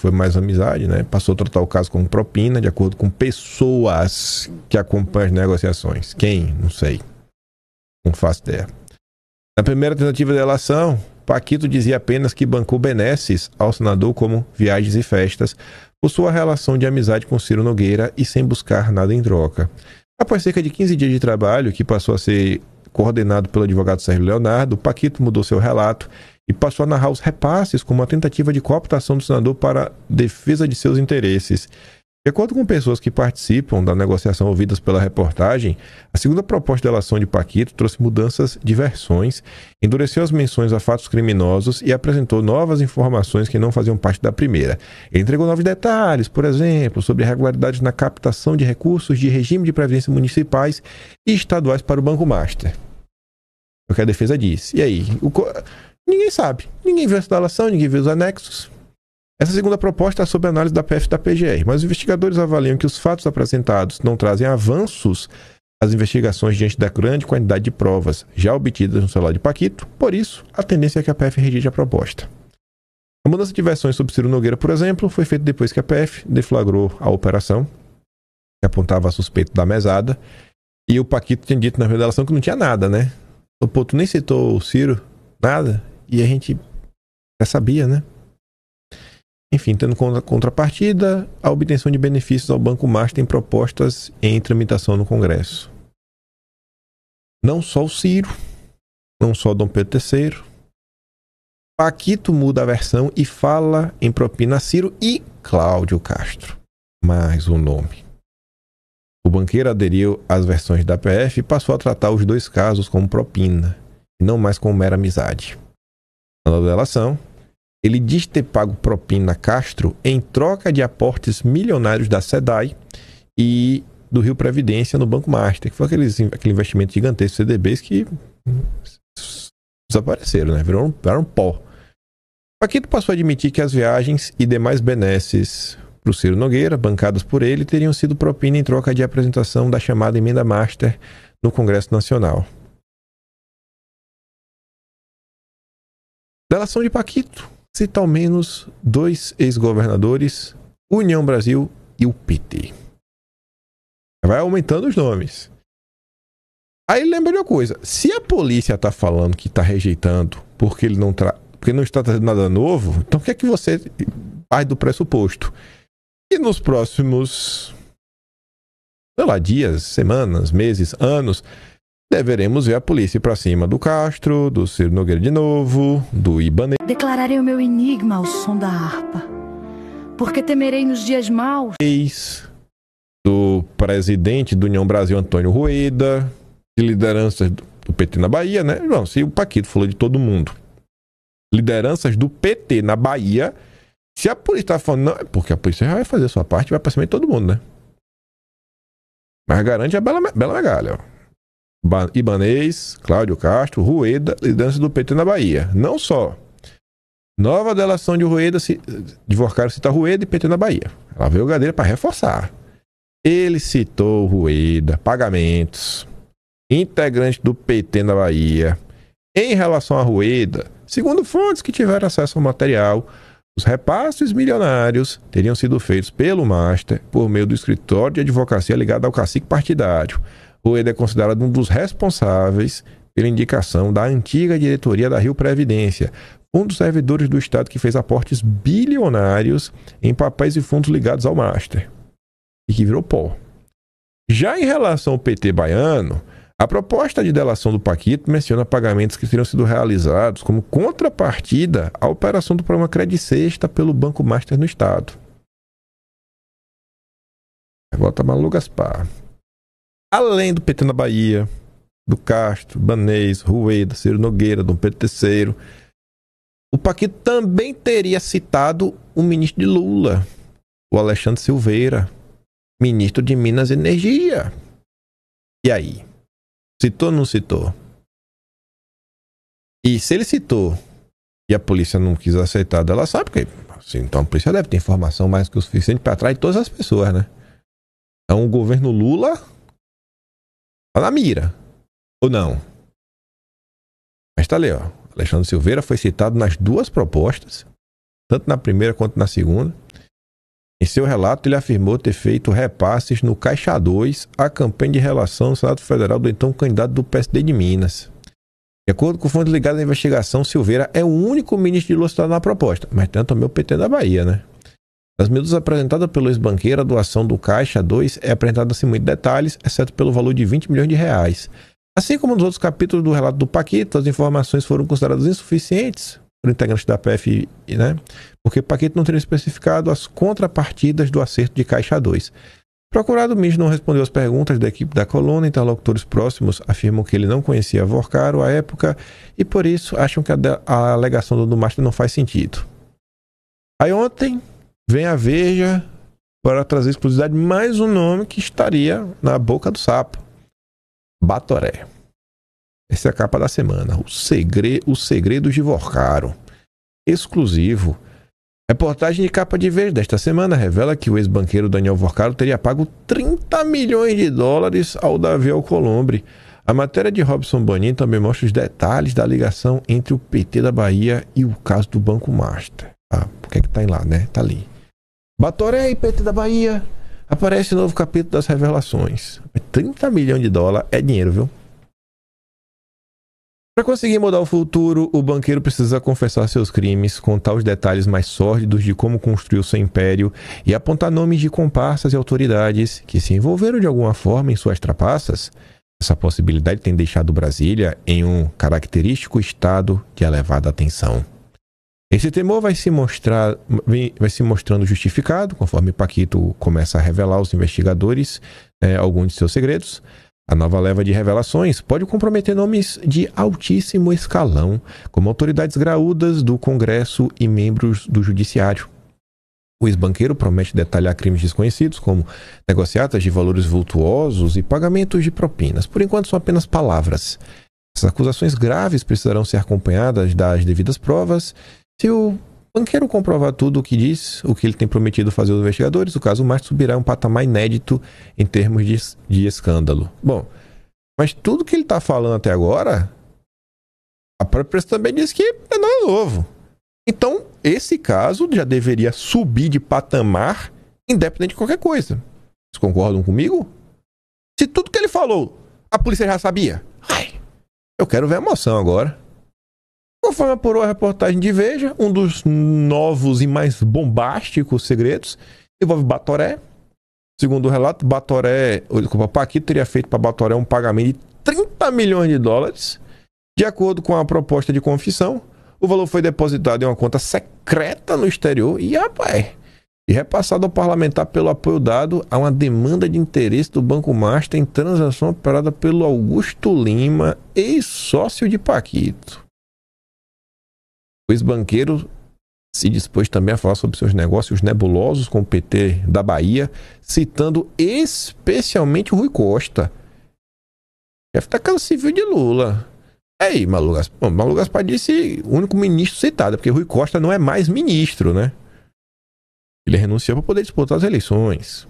foi mais amizade, né? Passou a tratar o caso como propina, de acordo com pessoas que acompanham as negociações. Quem? Não sei. Não faço ideia. Na primeira tentativa de delação, Paquito dizia apenas que bancou benesses ao senador como viagens e festas por sua relação de amizade com Ciro Nogueira e sem buscar nada em troca. Após cerca de 15 dias de trabalho, que passou a ser coordenado pelo advogado Sérgio Leonardo, Paquito mudou seu relato e passou a narrar os repasses como uma tentativa de cooptação do senador para a defesa de seus interesses. De acordo com pessoas que participam da negociação ouvidas pela reportagem, a segunda proposta de delação de Paquito trouxe mudanças de versões, endureceu as menções a fatos criminosos e apresentou novas informações que não faziam parte da primeira. Ele entregou novos detalhes, por exemplo, sobre irregularidades na captação de recursos de regime de previdência municipais e estaduais para o Banco Master. É o que a defesa disse. E aí? Ninguém sabe. Ninguém viu essa delação, ninguém viu os anexos. Essa segunda proposta é sob análise da PF e da PGR, mas os investigadores avaliam que os fatos apresentados não trazem avanços às investigações diante da grande quantidade de provas já obtidas no celular de Paquito, por isso, a tendência é que a PF rejeite a proposta. A mudança de versões sobre Ciro Nogueira, por exemplo, foi feita depois que a PF deflagrou a operação, que apontava a suspeita da mesada, e o Paquito tinha dito na revelação que não tinha nada, né? Pô, tu nem citou o Ciro, nada, e a gente já sabia, né? Enfim, tendo contrapartida, a obtenção de benefícios ao Banco Master tem propostas em tramitação no Congresso. Não só o Ciro, não só Dom Pedro III. Paquito muda a versão e fala em propina a Ciro e Cláudio Castro. Mais um nome. O banqueiro aderiu às versões da PF e passou a tratar os dois casos como propina, e não mais como mera amizade. Na delação, ele diz ter pago propina a Castro em troca de aportes milionários da SEDAI e do Rio Previdência no Banco Master, que foi aquele investimento gigantesco de CDBs que desapareceram, né? Viraram pó. Paquito passou a admitir que as viagens e demais benesses para o Ciro Nogueira, bancadas por ele, teriam sido propina em troca de apresentação da chamada Emenda Master no Congresso Nacional. Delação de Paquito cita ao menos 2 ex-governadores, União Brasil e o PT. Vai aumentando os nomes. Aí lembra de uma coisa, se a polícia está falando que está rejeitando porque ele porque não está trazendo nada novo, então o que é que você faz do pressuposto? E nos próximos, sei lá, dias, semanas, meses, anos, deveremos ver a polícia ir pra cima do Castro, do Ciro Nogueira de novo, do Ibanez. Declararei o meu enigma ao som da harpa, porque temerei nos dias maus. Do presidente do União Brasil, Antônio Rueda, de lideranças do PT na Bahia, né? Não, se o Paquito falou de todo mundo. Lideranças do PT na Bahia, se a polícia tá falando, não, é porque a polícia já vai fazer a sua parte e vai pra cima de todo mundo, né? Mas garante a Bela Megalha, ó. Ibanez, Cláudio Castro, Rueda, liderança do PT na Bahia. Não só. Nova delação de Rueda, advogado cita Rueda e PT na Bahia. Ela veio o Gadeira para reforçar. Ele citou Rueda, pagamentos, integrante do PT na Bahia. Em relação a Rueda, segundo fontes que tiveram acesso ao material, os repasses milionários teriam sido feitos pelo Master por meio do escritório de advocacia ligado ao cacique partidário. Rueda é considerado um dos responsáveis pela indicação da antiga diretoria da Rio Previdência, um dos servidores do Estado que fez aportes bilionários em papéis e fundos ligados ao Master, e que virou pó. Já em relação ao PT baiano, a proposta de delação do Paquito menciona pagamentos que teriam sido realizados como contrapartida à operação do programa Credit Sexta pelo Banco Master no Estado. Volta Malu Gaspar. Além do PT na Bahia, do Castro, Ibanez, Rueda, Ciro Nogueira, Dom Pedro III, o Paquito também teria citado o ministro de Lula, o Alexandre Silveira, ministro de Minas e Energia. E aí? Citou ou não citou? E se ele citou e a polícia não quis aceitar, ela sabe que assim, então a polícia deve ter informação mais que o suficiente para atrair todas as pessoas, né? Então o governo Lula tá na mira. Ou não? Mas tá ali, ó. Alexandre Silveira foi citado nas duas propostas, tanto na primeira quanto na segunda. Em seu relato, ele afirmou ter feito repasses no Caixa 2 à campanha de relação no Senado Federal do então candidato do PSD de Minas. De acordo com fontes ligadas à investigação, Silveira é o único ministro de Lula citado na proposta, mas tem também o PT da Bahia, né? Das medidas apresentadas pelo ex-banqueiro, a doação do Caixa 2 é apresentada sem muitos detalhes, exceto pelo valor de 20 milhões de reais. Assim como nos outros capítulos do relato do Paquito, as informações foram consideradas insuficientes por integrantes da PF, né? Porque Paquito não teria especificado as contrapartidas do acerto de Caixa 2. Procurado, o ministro não respondeu às perguntas da equipe da coluna. Interlocutores próximos afirmam que ele não conhecia Vorcaro à época e, por isso, acham que a alegação do Master não faz sentido. Aí ontem vem a Veja para trazer exclusividade mais um nome que estaria na boca do sapo. Batoré. Essa é a capa da semana. Os segredos de Vorcaro. Exclusivo. Reportagem de capa de Veja desta semana revela que o ex-banqueiro Daniel Vorcaro teria pago 30 milhões de dólares ao Davi Alcolumbre. A matéria de Robson Bonin também mostra os detalhes da ligação entre o PT da Bahia e o caso do Banco Master. Ah, por que é que tá lá, né? Tá ali. Batoré e PT da Bahia. Aparece novo capítulo das revelações. 30 milhões de dólares é dinheiro, viu? Para conseguir mudar o futuro, o banqueiro precisa confessar seus crimes, contar os detalhes mais sórdidos de como construiu seu império e apontar nomes de comparsas e autoridades que se envolveram de alguma forma em suas trapaças. Essa possibilidade tem deixado Brasília em um característico estado de elevada tensão. Esse temor vai se mostrando justificado, conforme Paquito começa a revelar aos investigadores alguns de seus segredos. A nova leva de revelações pode comprometer nomes de altíssimo escalão, como autoridades graúdas do Congresso e membros do Judiciário. O ex-banqueiro promete detalhar crimes desconhecidos, como negociatas de valores vultuosos e pagamentos de propinas. Por enquanto, são apenas palavras. Essas acusações graves precisarão ser acompanhadas das devidas provas. Se o banqueiro comprovar tudo o que diz, o que ele tem prometido fazer aos investigadores, o caso Master subirá a um patamar inédito em termos de escândalo. Bom, mas tudo que ele está falando até agora, a própria imprensa também diz que é nada novo. Então, esse caso já deveria subir de patamar, independente de qualquer coisa. Vocês concordam comigo? Se tudo que ele falou, a polícia já sabia, eu quero ver a emoção agora. Conforme apurou a reportagem de Veja, um dos novos e mais bombásticos segredos envolve Batoré. Segundo o relato, Paquito teria feito para Batoré um pagamento de 30 milhões de dólares. De acordo com a proposta de confissão, o valor foi depositado em uma conta secreta no exterior e repassado ao parlamentar pelo apoio dado a uma demanda de interesse do Banco Master em transação operada pelo Augusto Lima, ex-sócio de Paquito. O ex-banqueiro se dispôs também a falar sobre seus negócios nebulosos com o PT da Bahia, citando especialmente o Rui Costa, chefe da Casa Civil de Lula. Aí, Malu Gaspar disse o único ministro citado, porque Rui Costa não é mais ministro, né? Ele renunciou para poder disputar as eleições.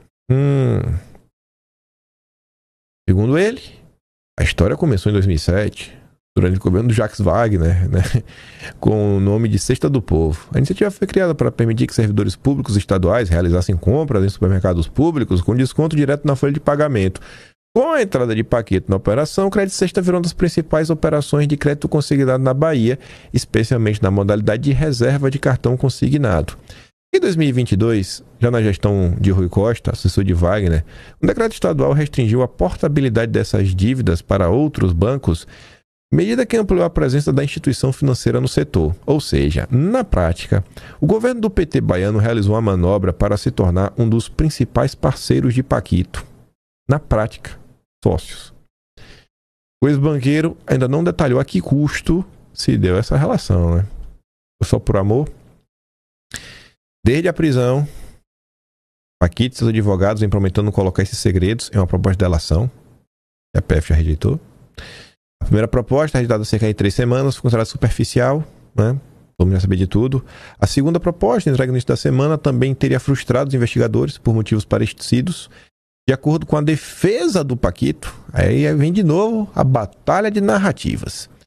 Segundo ele, a história começou em 2007, durante o governo do Jacques Wagner, né, com o nome de Cesta do Povo. A iniciativa foi criada para permitir que servidores públicos estaduais realizassem compras em supermercados públicos com desconto direto na folha de pagamento. Com a entrada de Paquito na operação, o Crédito Cesta virou uma das principais operações de crédito consignado na Bahia, especialmente na modalidade de reserva de cartão consignado. Em 2022, já na gestão de Rui Costa, assessor de Wagner, um decreto estadual restringiu a portabilidade dessas dívidas para outros bancos, medida que ampliou a presença da instituição financeira no setor. Ou seja, na prática, o governo do PT baiano realizou uma manobra para se tornar um dos principais parceiros de Paquito. Na prática, sócios. O ex-banqueiro ainda não detalhou a que custo se deu essa relação, né? Foi só por amor? Desde a prisão, Paquito e seus advogados vêm prometendo colocar esses segredos em uma proposta de delação. A PF já rejeitou. A primeira proposta, rejeitada há cerca de 3 semanas, foi considerada superficial, né? Todo mundo já sabia de tudo. A segunda proposta, entregue no início da semana, também teria frustrado os investigadores por motivos parecidos. De acordo com a defesa do Paquito, aí vem de novo a batalha de narrativas.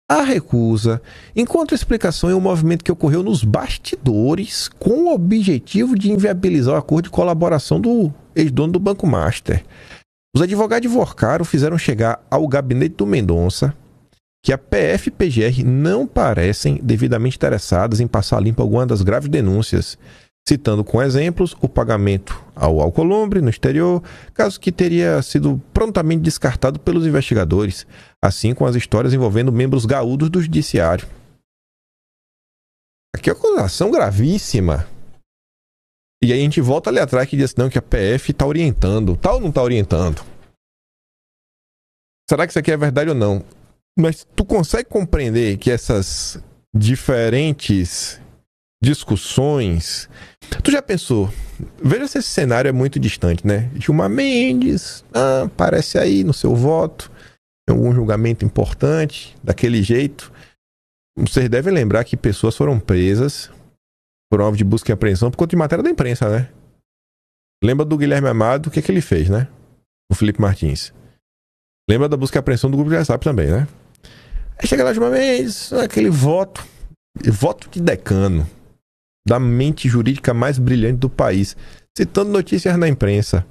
A recusa encontra explicação em um movimento que ocorreu nos bastidores com o objetivo de inviabilizar o acordo de colaboração do ex-dono do Banco Master. Os advogados de Vorcaro fizeram chegar ao gabinete do Mendonça que a PF e PGR não parecem devidamente interessadas em passar limpo alguma das graves denúncias, citando com exemplos o pagamento ao Alcolumbre no exterior, caso que teria sido prontamente descartado pelos investigadores, assim como as histórias envolvendo membros gaúdos do judiciário. Aqui é uma acusação gravíssima. E aí a gente volta ali atrás que diz não, que a PF está orientando. Tal ou não está orientando? Será que isso aqui é verdade ou não? Mas tu consegue compreender que essas diferentes discussões... Tu já pensou? Veja se esse cenário é muito distante, né? Gilmar Mendes aparece aí no seu voto, em algum julgamento importante, daquele jeito. Vocês devem lembrar que pessoas foram presas por alvo de busca e apreensão por conta de matéria da imprensa, né? Lembra do Guilherme Amado, o que ele fez, né? O Felipe Martins. Lembra da busca e apreensão do grupo de WhatsApp também, né? Aí chega lá Gilmar Mendes, aquele voto de decano, da mente jurídica mais brilhante do país, citando notícias na imprensa.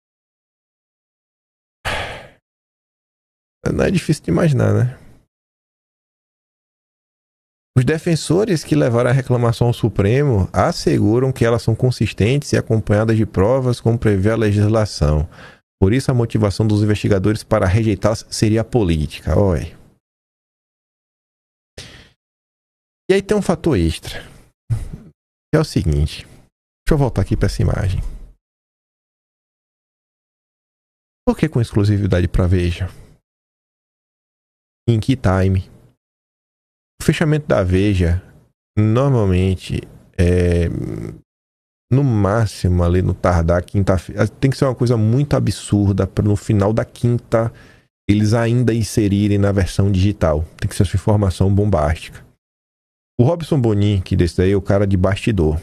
Não é difícil de imaginar, né? Os defensores que levaram a reclamação ao Supremo asseguram que elas são consistentes e acompanhadas de provas como prevê a legislação. Por isso a motivação dos investigadores para rejeitá-las seria política. Oi. E aí tem um fator extra. É o seguinte. Deixa eu voltar aqui para essa imagem. Por que com exclusividade para Veja? Em que time? O fechamento da Veja normalmente é no máximo ali no tardar quinta-feira. Tem que ser uma coisa muito absurda para no final da quinta eles ainda inserirem na versão digital. Tem que ser essa informação bombástica. O Robson Bonin, que desse daí é o cara de bastidor.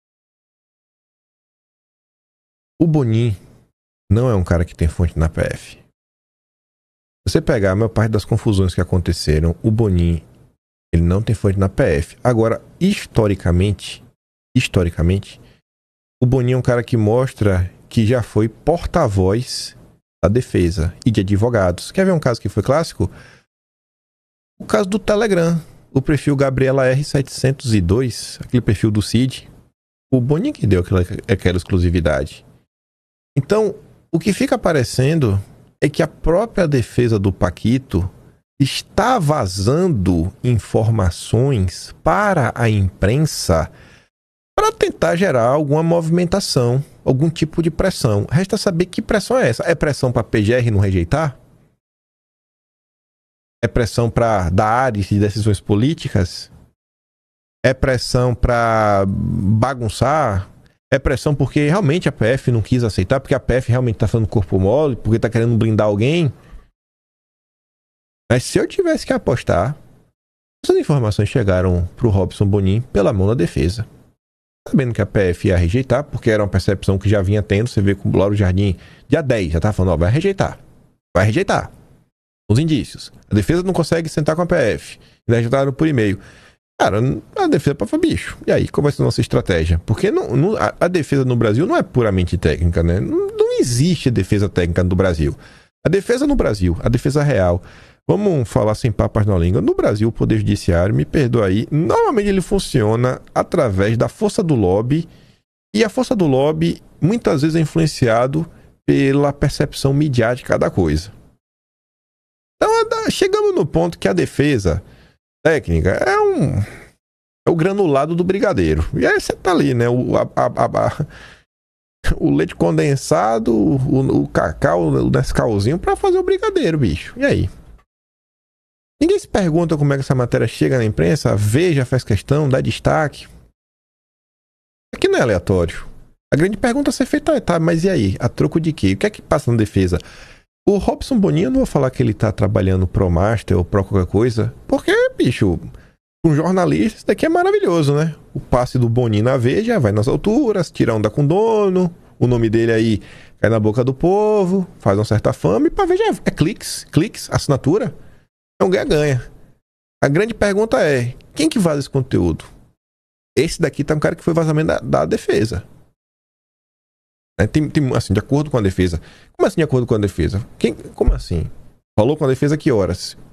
O Bonin não é um cara que tem fonte na PF. Se você pegar a maior parte das confusões que aconteceram, o Bonin, ele não tem fonte na PF. Agora, historicamente, o Bonin é um cara que mostra que já foi porta-voz da defesa e de advogados. Quer ver um caso que foi clássico? O caso do Telegram. O perfil Gabriela R702, aquele perfil do Cid, o Bonin que deu aquela exclusividade. Então, o que fica aparecendo é que a própria defesa do Paquito está vazando informações para a imprensa para tentar gerar alguma movimentação, algum tipo de pressão. Resta saber que pressão é essa. É pressão para a PGR não rejeitar? É pressão para dar áreas de decisões políticas? É pressão para bagunçar? É pressão porque realmente a PF não quis aceitar, porque a PF realmente está fazendo corpo mole, porque está querendo blindar alguém? Mas se eu tivesse que apostar, essas informações chegaram para o Robson Bonin pela mão da defesa. Sabendo que a PF ia rejeitar, porque era uma percepção que já vinha tendo. Você vê com o Lauro Jardim, dia 10, já estava falando, vai rejeitar. Vai rejeitar. Os indícios. A defesa não consegue sentar com a PF. Ainda rejeitaram por e-mail. Cara, a defesa para bicho. E aí, qual vai ser a nossa estratégia? Porque a defesa no Brasil não é puramente técnica, né? Não existe defesa técnica no Brasil. A defesa no Brasil, a defesa real. Vamos falar sem papas na língua. No Brasil, o Poder Judiciário, me perdoa aí, normalmente ele funciona através da força do lobby. E a força do lobby, muitas vezes, é influenciado pela percepção midiática da coisa. Então, chegamos no ponto que a defesa técnica é o granulado do brigadeiro. E aí você tá ali, né? O leite condensado, o cacau, o Nescauzinho pra fazer o brigadeiro, bicho. E aí? Ninguém se pergunta como é que essa matéria chega na imprensa. A Veja faz questão, dá destaque. Aqui não é aleatório. A grande pergunta a ser feita é, tá, mas e aí? A troco de quê? O que é que passa na defesa? O Robson Bonin, eu não vou falar que ele tá trabalhando pro Master ou pro qualquer coisa, porque, bicho, um jornalista, isso daqui é maravilhoso, né? O passe do Bonin na Veja vai nas alturas, tira onda com o dono, o nome dele aí cai na boca do povo, faz uma certa fama, e pra Veja é cliques, assinatura. É um ganha-ganha. A grande pergunta é, quem que vaza esse conteúdo? Esse daqui tá um cara que foi vazamento da defesa. Tem, assim, de acordo com a defesa. Como assim de acordo com a defesa? Como assim? Falou com a defesa que horas?